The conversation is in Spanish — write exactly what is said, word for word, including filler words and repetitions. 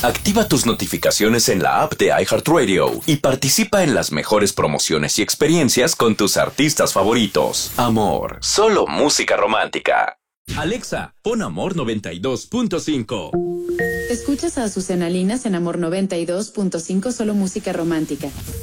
Activa tus notificaciones en la app de iHeartRadio y participa en las mejores promociones y experiencias con tus artistas favoritos. Amor, solo música romántica. Alexa, pon Amor noventa y dos punto cinco. Escuchas a Azucena Linas en Amor noventa y dos punto cinco, solo música romántica.